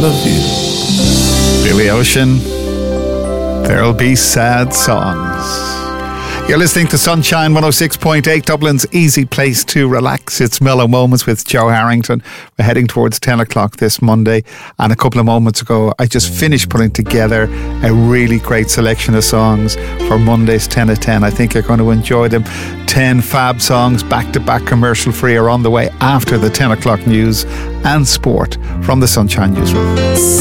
love you. Billy Ocean, There'll Be Sad Songs. You're listening to Sunshine 106.8, Dublin's easy place to relax. It's Mellow Moments with Joe Harrington. We're heading towards 10 o'clock this Monday. And a couple of moments ago, I just finished putting together a really great selection of songs for Monday's 10 at 10. I think you're going to enjoy them. 10 fab songs, back-to-back commercial-free, are on the way after the 10 o'clock news and sport from the Sunshine Newsroom.